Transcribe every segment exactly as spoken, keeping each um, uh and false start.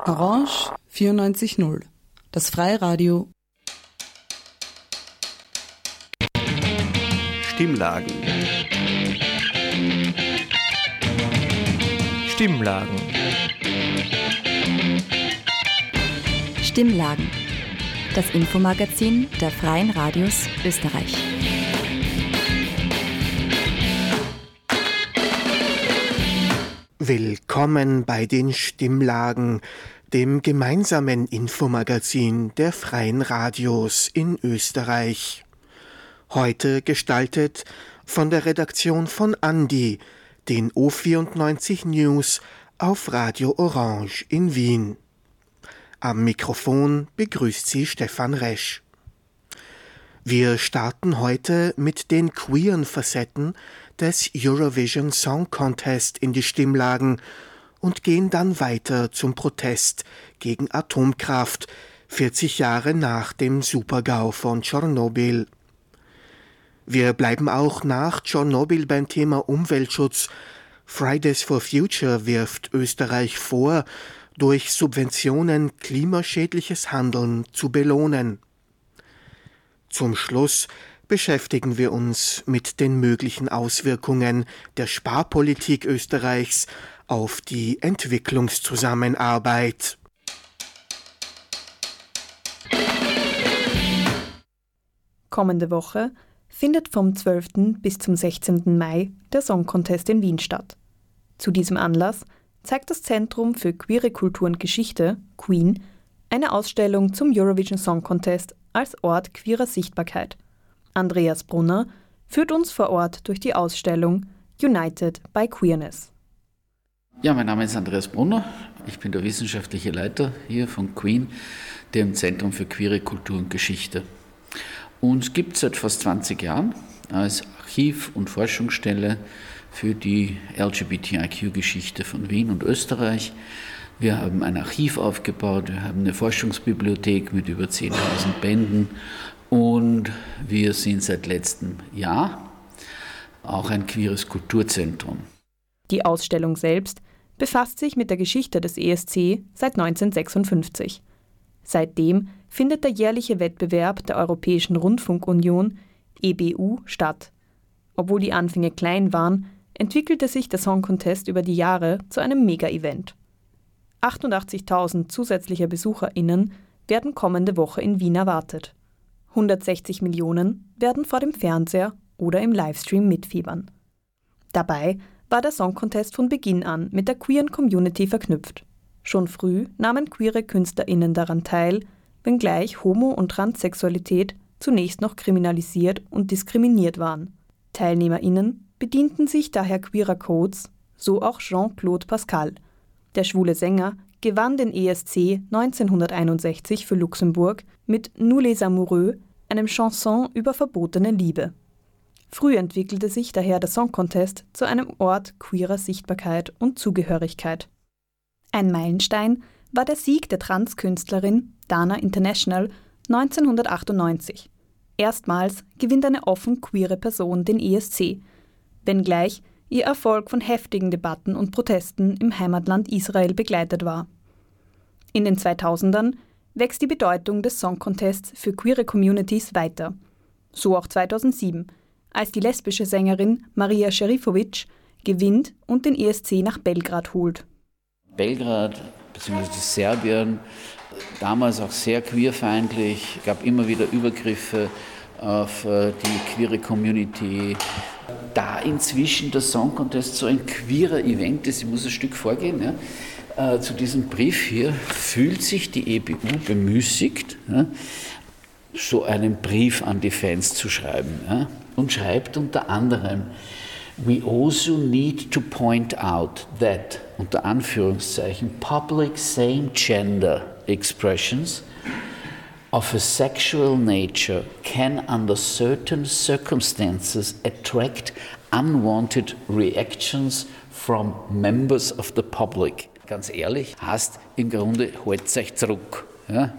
Orange vierundneunzig Komma null. Das Freiradio. Stimmlagen. Stimmlagen. Stimmlagen. Das Infomagazin der Freien Radios Österreich. Willkommen bei den Stimmlagen, dem gemeinsamen Infomagazin der Freien Radios in Österreich. Heute gestaltet von der Redaktion von Andi, den O vierundneunzig News auf Radio Orange in Wien. Am Mikrofon begrüßt Sie Stefan Resch. Wir starten heute mit den queeren Facetten des Eurovision Song Contest in die Stimmlagen und gehen dann weiter zum Protest gegen Atomkraft, vierzig Jahre nach dem Super-GAU von Tschernobyl. Wir bleiben auch nach Tschernobyl beim Thema Umweltschutz. Fridays for Future wirft Österreich vor, durch Subventionen klimaschädliches Handeln zu belohnen. Zum Schluss beschäftigen wir uns mit den möglichen Auswirkungen der Sparpolitik Österreichs auf die Entwicklungszusammenarbeit. Kommende Woche findet vom zwölften bis zum sechzehnten Mai der Song Contest in Wien statt. Zu diesem Anlass zeigt das Zentrum für queere Kultur und Geschichte, Queen, eine Ausstellung zum Eurovision Song Contest als Ort queerer Sichtbarkeit. Andreas Brunner führt uns vor Ort durch die Ausstellung United by Queerness. Ja, mein Name ist Andreas Brunner. Ich bin der wissenschaftliche Leiter hier von Queen, dem Zentrum für queere Kultur und Geschichte. Uns gibt es seit fast zwanzig Jahren als Archiv- und Forschungsstelle für die L G B T I Q-Geschichte von Wien und Österreich. Wir haben ein Archiv aufgebaut, wir haben eine Forschungsbibliothek mit über zehntausend Bänden und wir sind seit letztem Jahr auch ein queeres Kulturzentrum. Die Ausstellung selbst befasst sich mit der Geschichte des E S C seit neunzehnhundertsechsundfünfzig. Seitdem findet der jährliche Wettbewerb der Europäischen Rundfunkunion E B U statt. Obwohl die Anfänge klein waren, entwickelte sich der Song Contest über die Jahre zu einem Mega-Event. achtundachtzigtausend zusätzliche BesucherInnen werden kommende Woche in Wien erwartet. hundertsechzig Millionen werden vor dem Fernseher oder im Livestream mitfiebern. Dabei war der Song Contest von Beginn an mit der queeren Community verknüpft. Schon früh nahmen queere KünstlerInnen daran teil, wenngleich Homo- und Transsexualität zunächst noch kriminalisiert und diskriminiert waren. TeilnehmerInnen bedienten sich daher queerer Codes, so auch Jean-Claude Pascal. Der schwule Sänger gewann den E S C neunzehnhunderteinundsechzig für Luxemburg mit Nous les Amoureux, einem Chanson über verbotene Liebe. Früh entwickelte sich daher der Song Contest zu einem Ort queerer Sichtbarkeit und Zugehörigkeit. Ein Meilenstein war der Sieg der Transkünstlerin Dana International neunzehnhundertachtundneunzig. Erstmals gewinnt eine offen queere Person den E S C, wenngleich ihr Erfolg von heftigen Debatten und Protesten im Heimatland Israel begleitet war. In den zweitausendern wächst die Bedeutung des Song Contests für queere Communities weiter. So auch zweitausendsieben, als die lesbische Sängerin Maria Šerifović gewinnt und den E S C nach Belgrad holt. Belgrad bzw. Serbien, damals auch sehr queerfeindlich, gab immer wieder Übergriffe auf die queere Community. Da inzwischen der Song Contest so ein queerer Event ist, ich muss ein Stück vorgehen, ja, äh, zu diesem Brief hier, fühlt sich die E B U bemüßigt, ja, so einen Brief an die Fans zu schreiben, ja, und schreibt unter anderem: We also need to point out that, unter Anführungszeichen, public same-gender expressions of a sexual nature can under certain circumstances attract unwanted reactions from members of the public. Ganz ehrlich, heißt im Grunde, halt's euch zurück. Ja?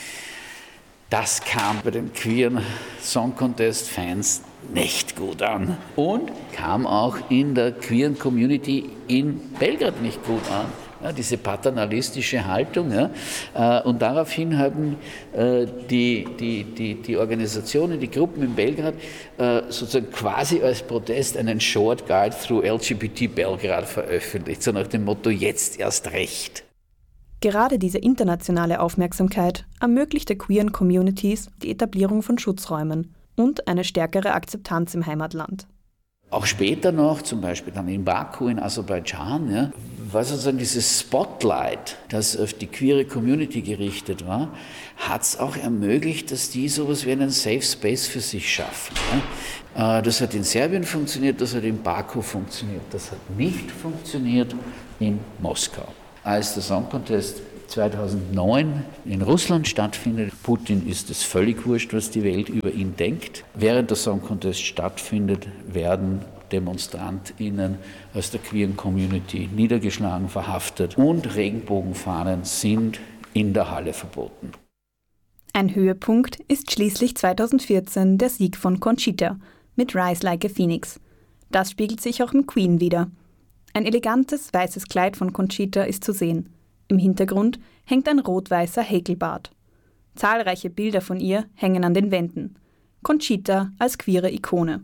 Das kam bei den queeren Song Contest Fans nicht gut an und kam auch in der queeren Community in Belgrad nicht gut an. ja, diese paternalistische Haltung. Ja. Und daraufhin haben äh, die, die, die, die Organisationen, die Gruppen in Belgrad äh, sozusagen quasi als Protest einen Short Guide through L G B T Belgrad veröffentlicht, so nach dem Motto, jetzt erst recht. Gerade diese internationale Aufmerksamkeit ermöglichte queeren Communities die Etablierung von Schutzräumen und eine stärkere Akzeptanz im Heimatland. Auch später noch, zum Beispiel dann in Baku in Aserbaidschan, ja, war sozusagen dieses Spotlight, das auf die queere Community gerichtet war, hat es auch ermöglicht, dass die sowas wie einen Safe Space für sich schaffen. Ja. Das hat in Serbien funktioniert, das hat in Baku funktioniert, das hat nicht funktioniert in Moskau. Als der Song Contest zweitausendneun in Russland stattfindet, Putin ist es völlig wurscht, was die Welt über ihn denkt. Während der Song Contest stattfindet, werden DemonstrantInnen aus der queeren Community niedergeschlagen, verhaftet und Regenbogenfahnen sind in der Halle verboten. Ein Höhepunkt ist schließlich zweitausendvierzehn der Sieg von Conchita mit Rise Like a Phoenix. Das spiegelt sich auch im Queen wider. Ein elegantes weißes Kleid von Conchita ist zu sehen. Im Hintergrund hängt ein rot-weißer Häkelbart. Zahlreiche Bilder von ihr hängen an den Wänden. Conchita als queere Ikone.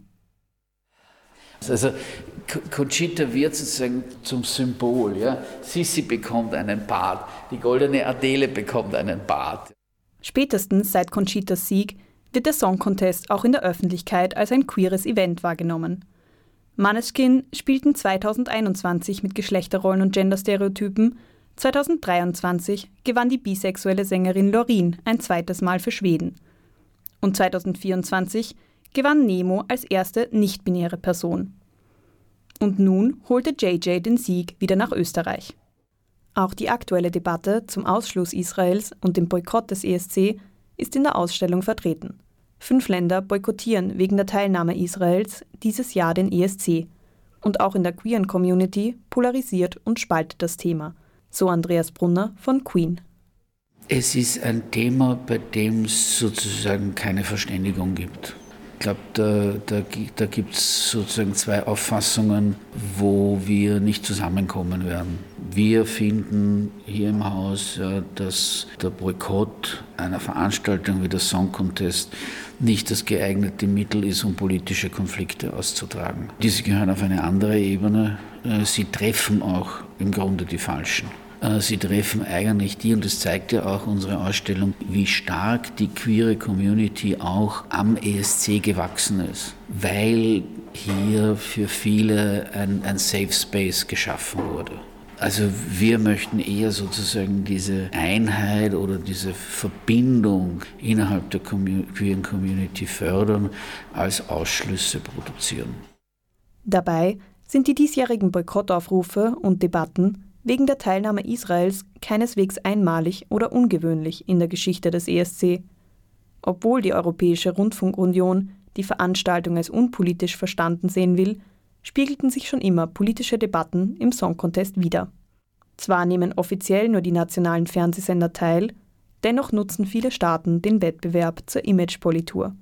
Also Conchita wird sozusagen zum Symbol. Ja? Sissi bekommt einen Bart, die goldene Adele bekommt einen Bart. Spätestens seit Conchitas Sieg wird der Song Contest auch in der Öffentlichkeit als ein queeres Event wahrgenommen. Måneskin spielten zweitausendeinundzwanzig mit Geschlechterrollen und Genderstereotypen. zweitausenddreiundzwanzig gewann die bisexuelle Sängerin Loreen ein zweites Mal für Schweden. Und zweitausendvierundzwanzig gewann Nemo als erste nicht-binäre Person. Und nun holte J J den Sieg wieder nach Österreich. Auch die aktuelle Debatte zum Ausschluss Israels und dem Boykott des E S C ist in der Ausstellung vertreten. Fünf Länder boykottieren wegen der Teilnahme Israels dieses Jahr den E S C. Und auch in der queeren Community polarisiert und spaltet das Thema. So Andreas Brunner von Queen. Es ist ein Thema, bei dem es sozusagen keine Verständigung gibt. Ich glaube, da, da, da gibt es sozusagen zwei Auffassungen, wo wir nicht zusammenkommen werden. Wir finden hier im Haus, dass der Boykott einer Veranstaltung wie der Song Contest nicht das geeignete Mittel ist, um politische Konflikte auszutragen. Diese gehören auf eine andere Ebene. Sie treffen auch im Grunde die Falschen. Sie treffen eigentlich die, und das zeigt ja auch unsere Ausstellung, wie stark die queere Community auch am E S C gewachsen ist, weil hier für viele ein, ein Safe Space geschaffen wurde. Also wir möchten eher sozusagen diese Einheit oder diese Verbindung innerhalb der queeren Community fördern, als Ausschlüsse produzieren. Dabei sind die diesjährigen Boykottaufrufe und Debatten wegen der Teilnahme Israels keineswegs einmalig oder ungewöhnlich in der Geschichte des E S C. Obwohl die Europäische Rundfunkunion die Veranstaltung als unpolitisch verstanden sehen will, spiegelten sich schon immer politische Debatten im Song Contest wider. Zwar nehmen offiziell nur die nationalen Fernsehsender teil, dennoch nutzen viele Staaten den Wettbewerb zur Imagepolitur.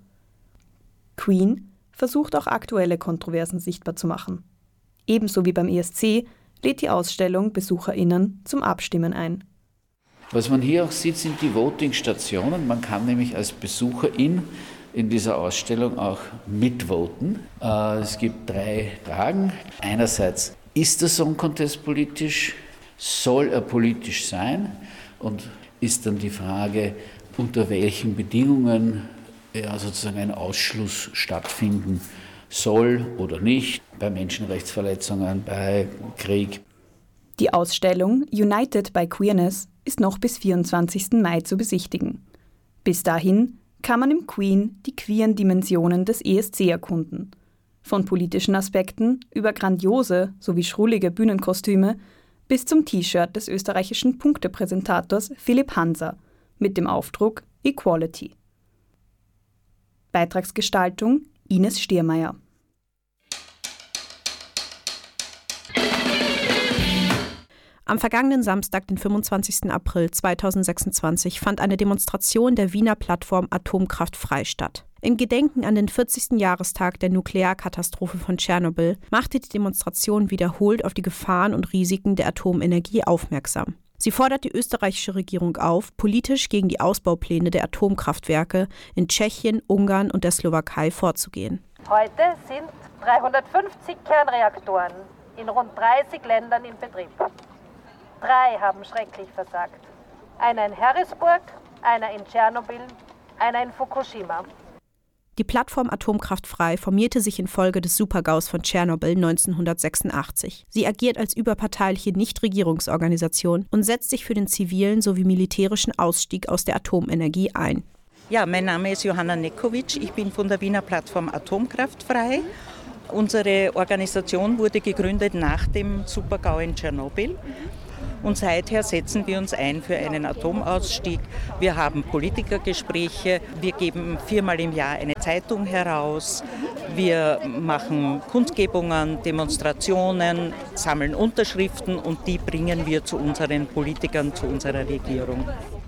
Queen versucht auch aktuelle Kontroversen sichtbar zu machen. Ebenso wie beim E S C lädt die Ausstellung BesucherInnen zum Abstimmen ein. Was man hier auch sieht, sind die Voting-Stationen. Man kann nämlich als Besucherin in dieser Ausstellung auch mitvoten. Es gibt drei Fragen. Einerseits, ist der Song Contest politisch? Soll er politisch sein? Und ist dann die Frage, unter welchen Bedingungen ja, sozusagen ein Ausschluss stattfinden soll oder nicht, bei Menschenrechtsverletzungen, bei Krieg. Die Ausstellung United by Queerness ist noch bis vierundzwanzigsten Mai zu besichtigen. Bis dahin kann man im Queen die queeren Dimensionen des E S C erkunden. Von politischen Aspekten über grandiose sowie schrullige Bühnenkostüme bis zum T-Shirt des österreichischen Punktepräsentators Philipp Hanser mit dem Aufdruck Equality. Beitragsgestaltung Ines Stiermeier. Am vergangenen Samstag, den fünfundzwanzigsten April zweitausendsechsundzwanzig, fand eine Demonstration der Wiener Plattform Atomkraftfrei statt. Im Gedenken an den vierzigsten Jahrestag der Nuklearkatastrophe von Tschernobyl machte die Demonstration wiederholt auf die Gefahren und Risiken der Atomenergie aufmerksam. Sie fordert die österreichische Regierung auf, politisch gegen die Ausbaupläne der Atomkraftwerke in Tschechien, Ungarn und der Slowakei vorzugehen. Heute sind dreihundertfünfzig Kernreaktoren in rund dreißig Ländern in Betrieb. Drei haben schrecklich versagt. Einer in Harrisburg, einer in Tschernobyl, einer in Fukushima. Die Plattform Atomkraftfrei formierte sich infolge des Supergaus von Tschernobyl neunzehnhundertsechsundachtzig. Sie agiert als überparteiliche Nichtregierungsorganisation und setzt sich für den zivilen sowie militärischen Ausstieg aus der Atomenergie ein. Ja, mein Name ist Johanna Nekovic, ich bin von der Wiener Plattform Atomkraftfrei. Unsere Organisation wurde gegründet nach dem Supergau in Tschernobyl. Und seither setzen wir uns ein für einen Atomausstieg. Wir haben Politikergespräche, wir geben viermal im Jahr eine Zeitung heraus, wir machen Kundgebungen, Demonstrationen, sammeln Unterschriften und die bringen wir zu unseren Politikern, zu unserer Regierung.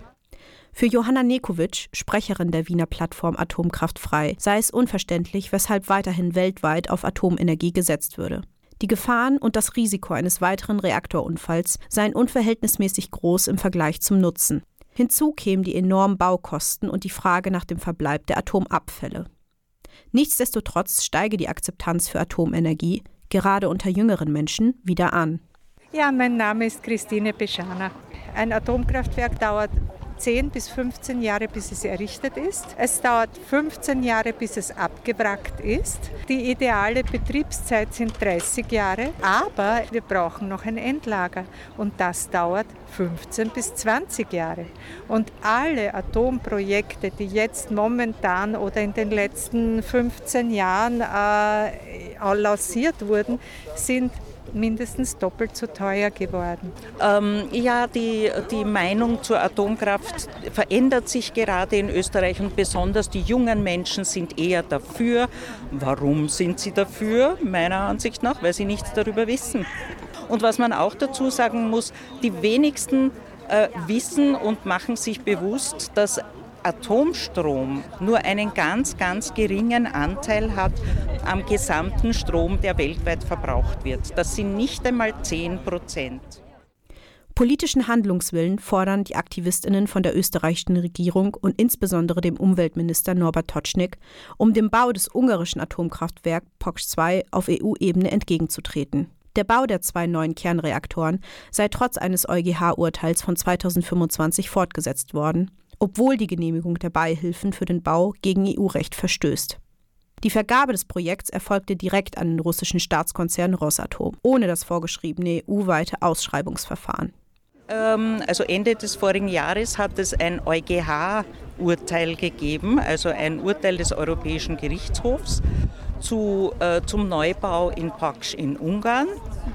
Für Johanna Nekovic, Sprecherin der Wiener Plattform Atomkraftfrei, sei es unverständlich, weshalb weiterhin weltweit auf Atomenergie gesetzt würde. Die Gefahren und das Risiko eines weiteren Reaktorunfalls seien unverhältnismäßig groß im Vergleich zum Nutzen. Hinzu kämen die enormen Baukosten und die Frage nach dem Verbleib der Atomabfälle. Nichtsdestotrotz steige die Akzeptanz für Atomenergie, gerade unter jüngeren Menschen, wieder an. Ja, mein Name ist Christine Beschana. Ein Atomkraftwerk dauert zehn bis fünfzehn Jahre, bis es errichtet ist. Es dauert fünfzehn Jahre, bis es abgewrackt ist. Die ideale Betriebszeit sind dreißig Jahre, aber wir brauchen noch ein Endlager und das dauert fünfzehn bis zwanzig Jahre. Und alle Atomprojekte, die jetzt momentan oder in den letzten fünfzehn Jahren äh, lanciert wurden, sind mindestens doppelt so teuer geworden. Ähm, ja, die, die Meinung zur Atomkraft verändert sich gerade in Österreich und besonders die jungen Menschen sind eher dafür. Warum sind sie dafür? Meiner Ansicht nach, weil sie nichts darüber wissen. Und was man auch dazu sagen muss, die wenigsten äh, wissen und machen sich bewusst, dass Atomstrom nur einen ganz, ganz geringen Anteil hat am gesamten Strom, der weltweit verbraucht wird. Das sind nicht einmal zehn Prozent. Politischen Handlungswillen fordern die AktivistInnen von der österreichischen Regierung und insbesondere dem Umweltminister Norbert Tocznik, um dem Bau des ungarischen Atomkraftwerks Paks zwei auf E U-Ebene entgegenzutreten. Der Bau der zwei neuen Kernreaktoren sei trotz eines EuGH-Urteils von zweitausendfünfundzwanzig fortgesetzt worden, obwohl die Genehmigung der Beihilfen für den Bau gegen E U-Recht verstößt. Die Vergabe des Projekts erfolgte direkt an den russischen Staatskonzern Rosatom, ohne das vorgeschriebene E U-weite Ausschreibungsverfahren. Ähm, also Ende des vorigen Jahres hat es ein EuGH-Urteil gegeben, also ein Urteil des Europäischen Gerichtshofs zu, äh, zum Neubau in Paks in Ungarn,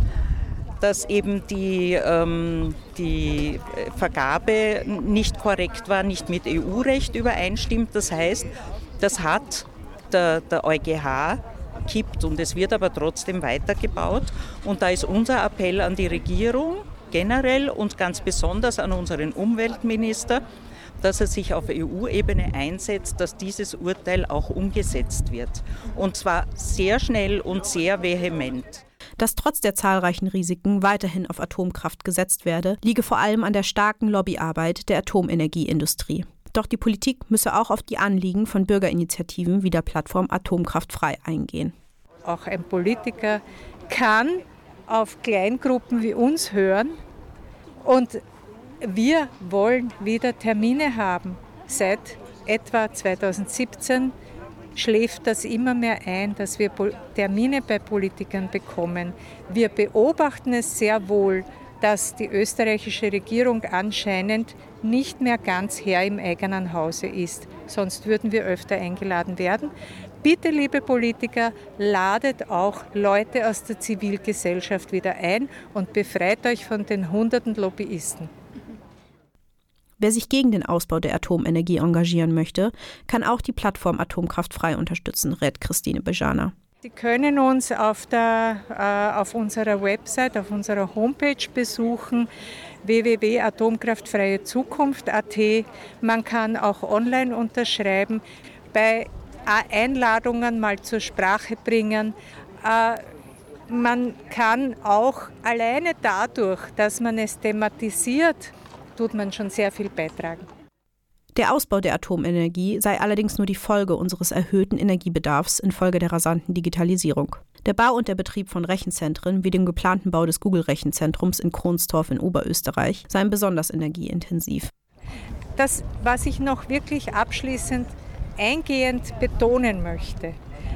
dass eben die, ähm, die Vergabe nicht korrekt war, nicht mit E U-Recht übereinstimmt. Das heißt, das hat der, der EuGH kippt und es wird aber trotzdem weitergebaut. Und da ist unser Appell an die Regierung generell und ganz besonders an unseren Umweltminister, dass er sich auf E U-Ebene einsetzt, dass dieses Urteil auch umgesetzt wird. Und zwar sehr schnell und sehr vehement. Dass trotz der zahlreichen Risiken weiterhin auf Atomkraft gesetzt werde, liege vor allem an der starken Lobbyarbeit der Atomenergieindustrie. Doch die Politik müsse auch auf die Anliegen von Bürgerinitiativen wie der Plattform Atomkraftfrei eingehen. Auch ein Politiker kann auf Kleingruppen wie uns hören und wir wollen wieder Termine haben. Seit etwa zweitausendsiebzehn schläft das immer mehr ein, dass wir Termine bei Politikern bekommen. Wir beobachten es sehr wohl, dass die österreichische Regierung anscheinend nicht mehr ganz Herr im eigenen Hause ist. Sonst würden wir öfter eingeladen werden. Bitte, liebe Politiker, ladet auch Leute aus der Zivilgesellschaft wieder ein und befreit euch von den hunderten Lobbyisten. Wer sich gegen den Ausbau der Atomenergie engagieren möchte, kann auch die Plattform Atomkraftfrei unterstützen, rät Christine Beschana. Sie können uns auf, der, äh, auf unserer Website, auf unserer Homepage besuchen, w w w punkt atomkraftfreie zukunft punkt a t. Man kann auch online unterschreiben, bei Einladungen mal zur Sprache bringen. Äh, man kann auch alleine dadurch, dass man es thematisiert, tut man schon sehr viel beitragen. Der Ausbau der Atomenergie sei allerdings nur die Folge unseres erhöhten Energiebedarfs infolge der rasanten Digitalisierung. Der Bau und der Betrieb von Rechenzentren, wie dem geplanten Bau des Google-Rechenzentrums in Kronstorf in Oberösterreich, seien besonders energieintensiv. Das, was ich noch wirklich abschließend eingehend betonen möchte: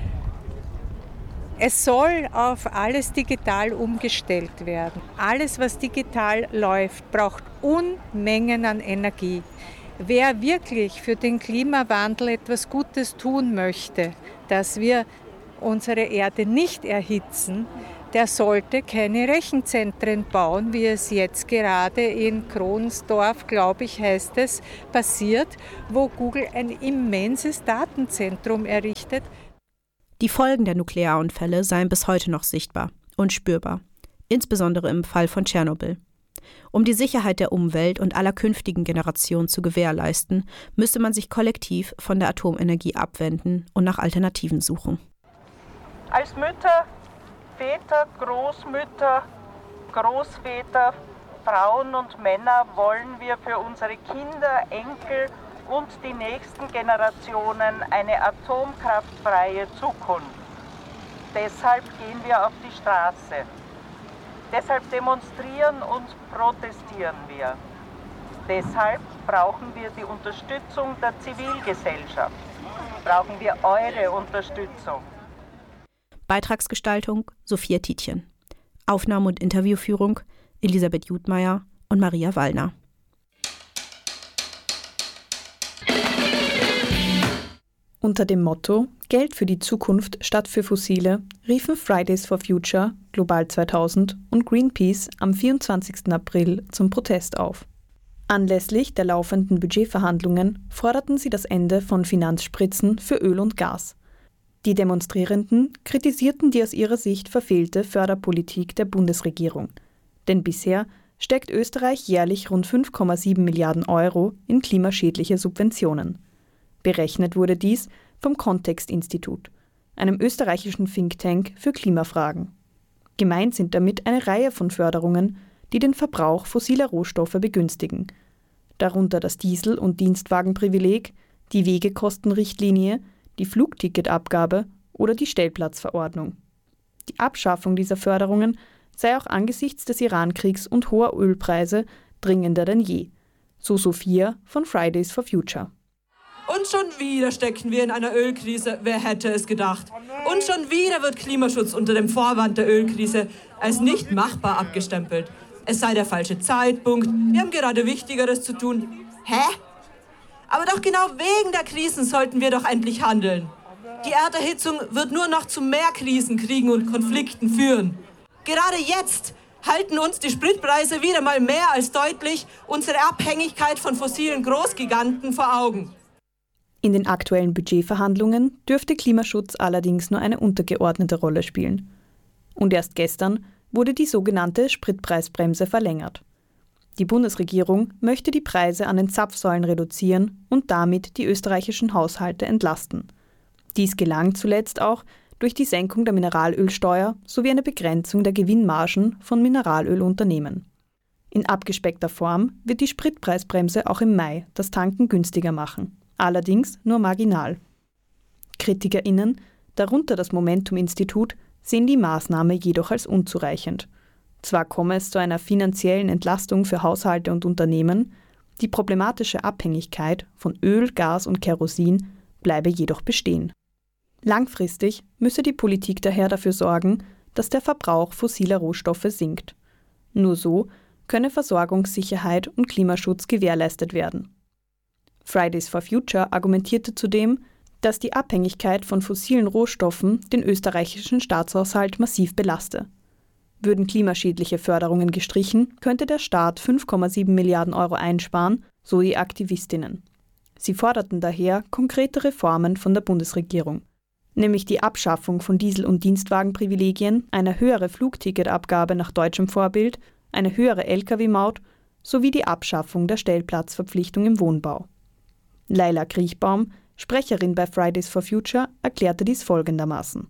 Es soll auf alles digital umgestellt werden. Alles, was digital läuft, braucht Unmengen an Energie. Wer wirklich für den Klimawandel etwas Gutes tun möchte, dass wir unsere Erde nicht erhitzen, der sollte keine Rechenzentren bauen, wie es jetzt gerade in Kronsdorf, glaube ich, heißt es, passiert, wo Google ein immenses Datenzentrum errichtet. Die Folgen der Nuklearunfälle seien bis heute noch sichtbar und spürbar, insbesondere im Fall von Tschernobyl. Um die Sicherheit der Umwelt und aller künftigen Generationen zu gewährleisten, müsse man sich kollektiv von der Atomenergie abwenden und nach Alternativen suchen. Als Mütter, Väter, Großmütter, Großväter, Frauen und Männer wollen wir für unsere Kinder, Enkel und die nächsten Generationen eine atomkraftfreie Zukunft. Deshalb gehen wir auf die Straße. Deshalb demonstrieren und protestieren wir. Deshalb brauchen wir die Unterstützung der Zivilgesellschaft. Brauchen wir eure Unterstützung. Beitragsgestaltung Sophia Tietjen. Aufnahme und Interviewführung Elisabeth Judmeier und Maria Wallner. Unter dem Motto Geld für die Zukunft statt für Fossile riefen Fridays for Future, Global zweitausend und Greenpeace am vierundzwanzigsten April zum Protest auf. Anlässlich der laufenden Budgetverhandlungen forderten sie das Ende von Finanzspritzen für Öl und Gas. Die Demonstrierenden kritisierten die aus ihrer Sicht verfehlte Förderpolitik der Bundesregierung. Denn bisher steckt Österreich jährlich rund fünf Komma sieben Milliarden Euro in klimaschädliche Subventionen. Berechnet wurde dies vom Kontext-Institut, einem österreichischen Think Tank für Klimafragen. Gemeint sind damit eine Reihe von Förderungen, die den Verbrauch fossiler Rohstoffe begünstigen, darunter das Diesel- und Dienstwagenprivileg, die Wegekostenrichtlinie, die Flugticketabgabe oder die Stellplatzverordnung. Die Abschaffung dieser Förderungen sei auch angesichts des Irankriegs und hoher Ölpreise dringender denn je, so Sophia von Fridays for Future. Und schon wieder stecken wir in einer Ölkrise, wer hätte es gedacht. Und schon wieder wird Klimaschutz unter dem Vorwand der Ölkrise als nicht machbar abgestempelt. Es sei der falsche Zeitpunkt, wir haben gerade Wichtigeres zu tun. Hä? Aber doch genau wegen der Krisen sollten wir doch endlich handeln. Die Erderhitzung wird nur noch zu mehr Krisen, Kriegen und Konflikten führen. Gerade jetzt halten uns die Spritpreise wieder mal mehr als deutlich unsere Abhängigkeit von fossilen Großgiganten vor Augen. In den aktuellen Budgetverhandlungen dürfte Klimaschutz allerdings nur eine untergeordnete Rolle spielen. Und erst gestern wurde die sogenannte Spritpreisbremse verlängert. Die Bundesregierung möchte die Preise an den Zapfsäulen reduzieren und damit die österreichischen Haushalte entlasten. Dies gelang zuletzt auch durch die Senkung der Mineralölsteuer sowie eine Begrenzung der Gewinnmargen von Mineralölunternehmen. In abgespeckter Form wird die Spritpreisbremse auch im Mai das Tanken günstiger machen. Allerdings nur marginal. KritikerInnen, darunter das Momentum-Institut, sehen die Maßnahme jedoch als unzureichend. Zwar komme es zu einer finanziellen Entlastung für Haushalte und Unternehmen, die problematische Abhängigkeit von Öl, Gas und Kerosin bleibe jedoch bestehen. Langfristig müsse die Politik daher dafür sorgen, dass der Verbrauch fossiler Rohstoffe sinkt. Nur so könne Versorgungssicherheit und Klimaschutz gewährleistet werden. Fridays for Future argumentierte zudem, dass die Abhängigkeit von fossilen Rohstoffen den österreichischen Staatshaushalt massiv belaste. Würden klimaschädliche Förderungen gestrichen, könnte der Staat fünf Komma sieben Milliarden Euro einsparen, so die Aktivistinnen. Sie forderten daher konkrete Reformen von der Bundesregierung. nämlich die Abschaffung von Diesel- und Dienstwagenprivilegien, eine höhere Flugticketabgabe nach deutschem Vorbild, eine höhere L K W-Maut sowie die Abschaffung der Stellplatzverpflichtung im Wohnbau. Leila Kriechbaum, Sprecherin bei Fridays for Future, erklärte dies folgendermaßen.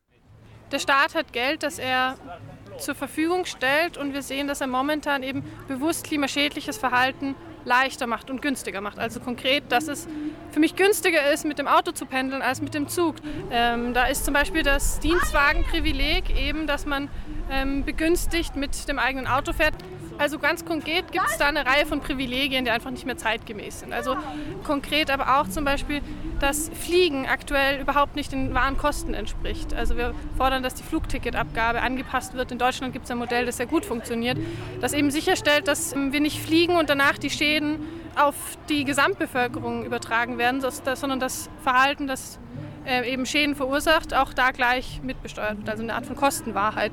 Der Staat hat Geld, das er zur Verfügung stellt, und wir sehen, dass er momentan eben bewusst klimaschädliches Verhalten leichter macht und günstiger macht. Also konkret, dass es für mich günstiger ist, mit dem Auto zu pendeln, als mit dem Zug. Ähm, da ist zum Beispiel das Dienstwagenprivileg eben, dass man ähm, begünstigt mit dem eigenen Auto fährt. Also ganz konkret gibt es da eine Reihe von Privilegien, die einfach nicht mehr zeitgemäß sind. Also konkret aber auch zum Beispiel, dass Fliegen aktuell überhaupt nicht den wahren Kosten entspricht. Also wir fordern, dass die Flugticketabgabe angepasst wird. In Deutschland gibt es ein Modell, das sehr gut funktioniert, das eben sicherstellt, dass wir nicht fliegen und danach die Schäden auf die Gesamtbevölkerung übertragen werden, sondern das Verhalten, das eben Schäden verursacht, auch da gleich mitbesteuert wird. Also eine Art von Kostenwahrheit.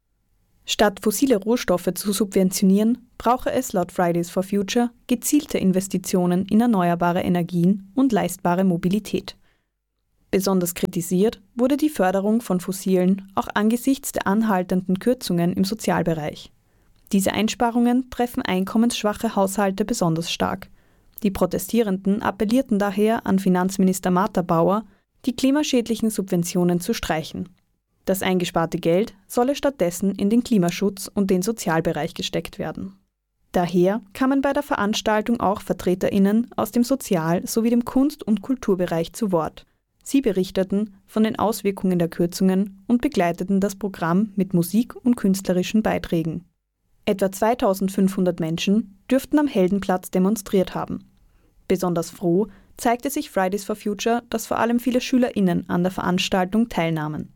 Statt fossile Rohstoffe zu subventionieren, brauche es laut Fridays for Future gezielte Investitionen in erneuerbare Energien und leistbare Mobilität. Besonders kritisiert wurde die Förderung von Fossilen auch angesichts der anhaltenden Kürzungen im Sozialbereich. Diese Einsparungen treffen einkommensschwache Haushalte besonders stark. Die Protestierenden appellierten daher an Finanzminister Martha Bauer, die klimaschädlichen Subventionen zu streichen. Das eingesparte Geld solle stattdessen in den Klimaschutz und den Sozialbereich gesteckt werden. Daher kamen bei der Veranstaltung auch VertreterInnen aus dem Sozial- sowie dem Kunst- und Kulturbereich zu Wort. Sie berichteten von den Auswirkungen der Kürzungen und begleiteten das Programm mit Musik und künstlerischen Beiträgen. Etwa zweitausendfünfhundert Menschen dürften am Heldenplatz demonstriert haben. Besonders froh zeigte sich Fridays for Future, dass vor allem viele SchülerInnen an der Veranstaltung teilnahmen.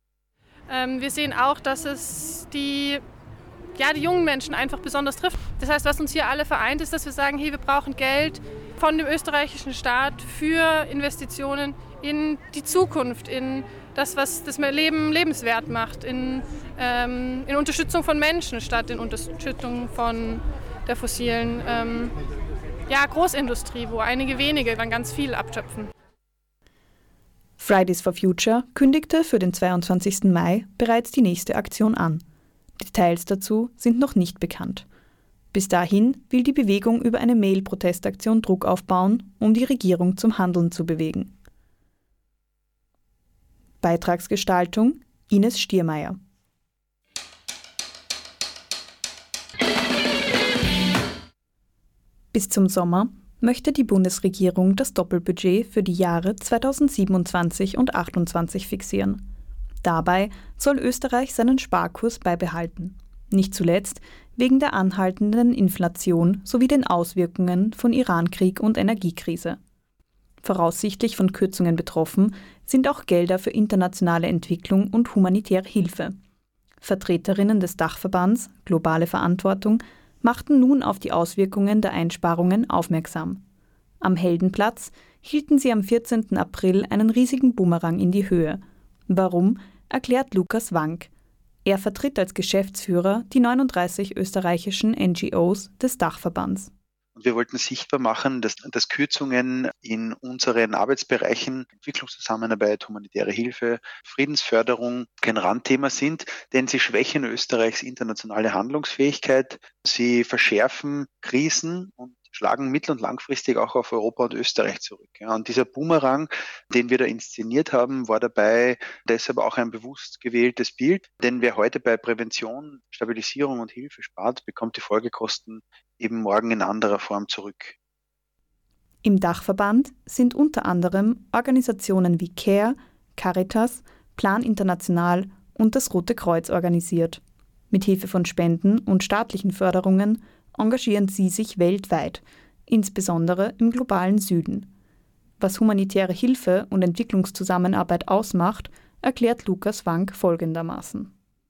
Ähm, wir sehen auch, dass es die, ja, die jungen Menschen einfach besonders trifft. Das heißt, was uns hier alle vereint, ist, dass wir sagen, hey, wir brauchen Geld von dem österreichischen Staat für Investitionen in die Zukunft, in das, was das Leben lebenswert macht, in, ähm, in Unterstützung von Menschen statt in Unterstützung von der fossilen ähm, ja, Großindustrie, wo einige wenige dann ganz viel abschöpfen. Fridays for Future kündigte für den zweiundzwanzigsten Mai bereits die nächste Aktion an. Details dazu sind noch nicht bekannt. Bis dahin will die Bewegung über eine Mail-Protestaktion Druck aufbauen, um die Regierung zum Handeln zu bewegen. Beitragsgestaltung Ines Stiermeier. Bis zum Sommer möchte die Bundesregierung das Doppelbudget für die Jahre zweitausendsiebenundzwanzig und achtundzwanzig fixieren. Dabei soll Österreich seinen Sparkurs beibehalten. Nicht zuletzt wegen der anhaltenden Inflation sowie den Auswirkungen von Irankrieg und Energiekrise. Voraussichtlich von Kürzungen betroffen sind auch Gelder für internationale Entwicklung und humanitäre Hilfe. Vertreterinnen des Dachverbands Globale Verantwortung machten nun auf die Auswirkungen der Einsparungen aufmerksam. Am Heldenplatz hielten sie am vierzehnten April einen riesigen Bumerang in die Höhe. Warum, erklärt Lukas Wank. Er vertritt als Geschäftsführer die neununddreißig österreichischen N G Os des Dachverbands. Und wir wollten sichtbar machen, dass, dass Kürzungen in unseren Arbeitsbereichen, Entwicklungszusammenarbeit, humanitäre Hilfe, Friedensförderung kein Randthema sind, denn sie schwächen Österreichs internationale Handlungsfähigkeit, sie verschärfen Krisen und schlagen mittel- und langfristig auch auf Europa und Österreich zurück. Ja, und dieser Boomerang, den wir da inszeniert haben, war dabei deshalb auch ein bewusst gewähltes Bild, denn wer heute bei Prävention, Stabilisierung und Hilfe spart, bekommt die Folgekosten eben morgen in anderer Form zurück. Im Dachverband sind unter anderem Organisationen wie CARE, Caritas, Plan International und das Rote Kreuz organisiert. Mit Hilfe von Spenden und staatlichen Förderungen engagieren sie sich weltweit, insbesondere im globalen Süden. Was humanitäre Hilfe und Entwicklungszusammenarbeit ausmacht, erklärt Lukas Wank folgendermaßen.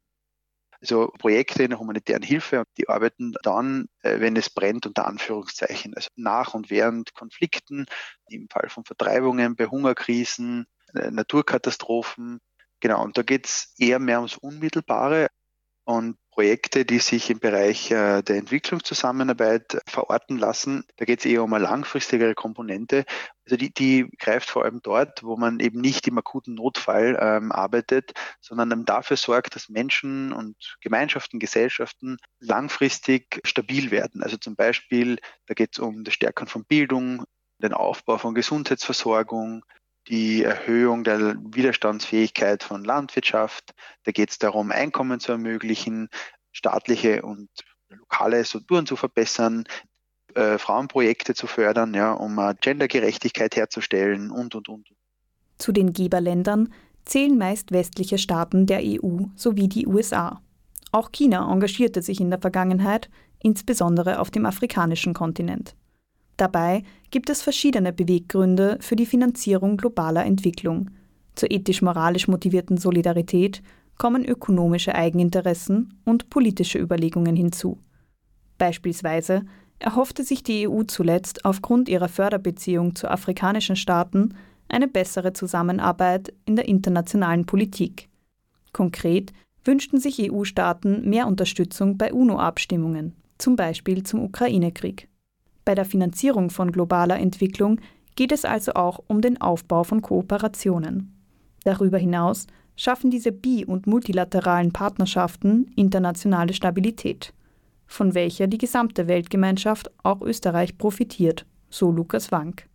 Also Projekte in der humanitären Hilfe, die arbeiten dann, wenn es brennt, unter Anführungszeichen, also nach und während Konflikten, im Fall von Vertreibungen, bei Hungerkrisen, Naturkatastrophen. Genau, und da geht es eher mehr ums Unmittelbare. Und Projekte, die sich im Bereich der Entwicklungszusammenarbeit verorten lassen, da geht es eher um eine langfristigere Komponente. Also die, die greift vor allem dort, wo man eben nicht im akuten Notfall ähm, arbeitet, sondern eben dafür sorgt, dass Menschen und Gemeinschaften, Gesellschaften langfristig stabil werden. Also zum Beispiel, da geht es um das Stärken von Bildung, den Aufbau von Gesundheitsversorgung, die Erhöhung der Widerstandsfähigkeit von Landwirtschaft. Da geht es darum, Einkommen zu ermöglichen, staatliche und lokale Strukturen zu verbessern, äh, Frauenprojekte zu fördern, ja, um äh, Gendergerechtigkeit herzustellen und, und, und. Zu den Geberländern zählen meist westliche Staaten der E U sowie die U S A. Auch China engagierte sich in der Vergangenheit, insbesondere auf dem afrikanischen Kontinent. Dabei gibt es verschiedene Beweggründe für die Finanzierung globaler Entwicklung. Zur ethisch-moralisch motivierten Solidarität kommen ökonomische Eigeninteressen und politische Überlegungen hinzu. Beispielsweise erhoffte sich die E U zuletzt aufgrund ihrer Förderbeziehung zu afrikanischen Staaten eine bessere Zusammenarbeit in der internationalen Politik. Konkret wünschten sich E U-Staaten mehr Unterstützung bei UNO-Abstimmungen, zum Beispiel zum Ukraine-Krieg. Bei der Finanzierung von globaler Entwicklung geht es also auch um den Aufbau von Kooperationen. Darüber hinaus schaffen diese bi- und multilateralen Partnerschaften internationale Stabilität, von welcher die gesamte Weltgemeinschaft, auch Österreich, profitiert, so Lukas Wank.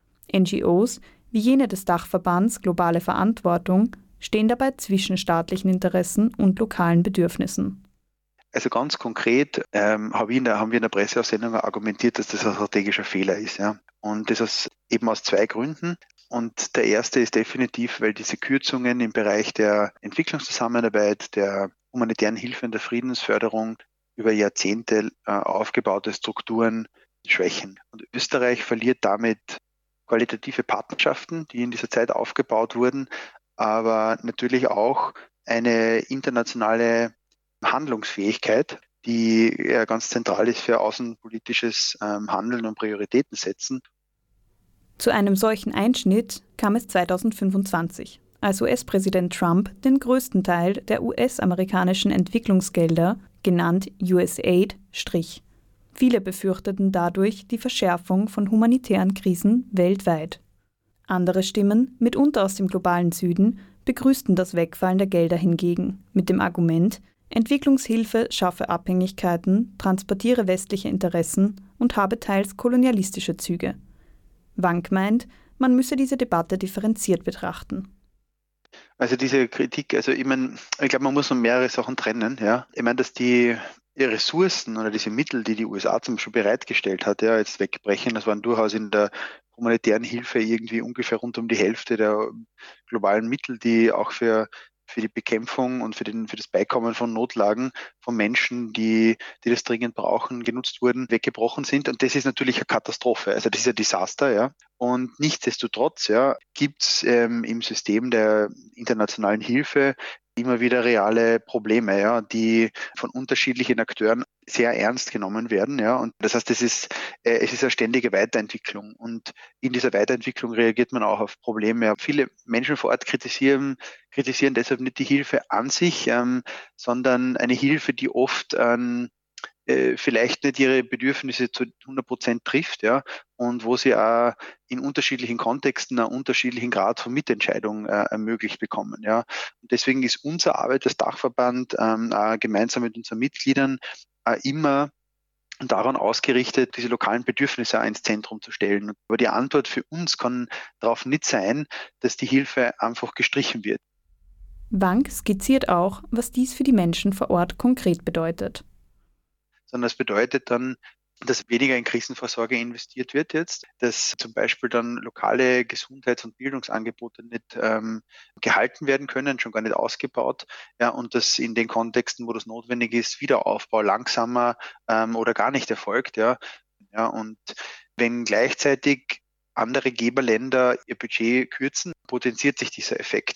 N G Os, wie jene des Dachverbands Globale Verantwortung, stehen dabei zwischen staatlichen Interessen und lokalen Bedürfnissen. Also ganz konkret ähm, hab ich in der, haben wir in der Presseaussendung argumentiert, dass das ein strategischer Fehler ist. Ja. Und das aus, eben aus zwei Gründen. Und der erste ist definitiv, weil diese Kürzungen im Bereich der Entwicklungszusammenarbeit, der humanitären Hilfe und der Friedensförderung über Jahrzehnte äh, aufgebaute Strukturen schwächen. Und Österreich verliert damit qualitative Partnerschaften, die in dieser Zeit aufgebaut wurden, aber natürlich auch eine internationale Handlungsfähigkeit, die ja ganz zentral ist für außenpolitisches ähm, Handeln und Prioritäten setzen. Zu einem solchen Einschnitt kam es zweitausendfünfundzwanzig, als U S-Präsident Trump den größten Teil der U S-amerikanischen Entwicklungsgelder, genannt U S A I D, strich. Viele befürchteten dadurch die Verschärfung von humanitären Krisen weltweit. Andere Stimmen, mitunter aus dem globalen Süden, begrüßten das Wegfallen der Gelder hingegen, mit dem Argument, Entwicklungshilfe schaffe Abhängigkeiten, transportiere westliche Interessen und habe teils kolonialistische Züge. Wank meint, man müsse diese Debatte differenziert betrachten. Also diese Kritik, also ich meine, ich glaube, man muss noch mehrere Sachen trennen. Ja. Ich meine, dass die Ressourcen oder diese Mittel, die die U S A zum Beispiel bereitgestellt hat, ja, jetzt wegbrechen, das waren durchaus in der humanitären Hilfe irgendwie ungefähr rund um die Hälfte der globalen Mittel, die auch für für die Bekämpfung und für, den, für das Beikommen von Notlagen von Menschen, die, die das dringend brauchen, genutzt wurden, weggebrochen sind. Und das ist natürlich eine Katastrophe. Also das ist ein Desaster, ja. Und nichtsdestotrotz, ja, gibt es ähm, im System der internationalen Hilfe immer wieder reale Probleme, ja, die von unterschiedlichen Akteuren sehr ernst genommen werden, ja. Und das heißt, es ist, äh, es ist eine ständige Weiterentwicklung. Und in dieser Weiterentwicklung reagiert man auch auf Probleme. Ja. Viele Menschen vor Ort kritisieren, kritisieren deshalb nicht die Hilfe an sich, ähm, sondern eine Hilfe, die oft ähm, äh, vielleicht nicht ihre Bedürfnisse zu hundert Prozent trifft, ja, und wo sie auch in unterschiedlichen Kontexten einen unterschiedlichen Grad von Mitentscheidung äh, ermöglicht bekommen, ja. Und deswegen ist unsere Arbeit als Dachverband ähm, äh, gemeinsam mit unseren Mitgliedern äh, immer daran ausgerichtet, diese lokalen Bedürfnisse ins Zentrum zu stellen. Aber die Antwort für uns kann darauf nicht sein, dass die Hilfe einfach gestrichen wird. Wank skizziert auch, was dies für die Menschen vor Ort konkret bedeutet. Sondern es bedeutet dann, dass weniger in Krisenvorsorge investiert wird jetzt, dass zum Beispiel dann lokale Gesundheits- und Bildungsangebote nicht ähm, gehalten werden können, schon gar nicht ausgebaut, ja, und dass in den Kontexten, wo das notwendig ist, Wiederaufbau langsamer ähm, oder gar nicht erfolgt, ja, ja, und wenn gleichzeitig andere Geberländer ihr Budget kürzen, potenziert sich dieser Effekt.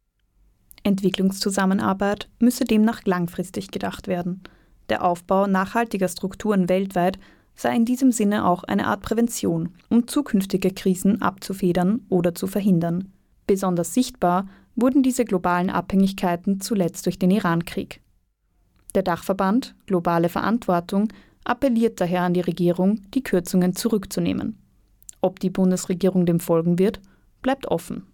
Entwicklungszusammenarbeit müsse demnach langfristig gedacht werden. Der Aufbau nachhaltiger Strukturen weltweit sei in diesem Sinne auch eine Art Prävention, um zukünftige Krisen abzufedern oder zu verhindern. Besonders sichtbar wurden diese globalen Abhängigkeiten zuletzt durch den Irankrieg. Der Dachverband Globale Verantwortung appelliert daher an die Regierung, die Kürzungen zurückzunehmen. Ob die Bundesregierung dem folgen wird, bleibt offen.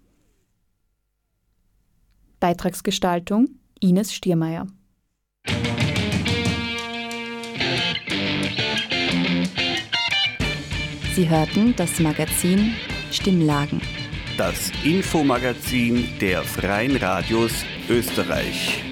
Beitragsgestaltung Ines Stiermeier. Sie hörten das Magazin Stimmlagen. Das Infomagazin der Freien Radios Österreich.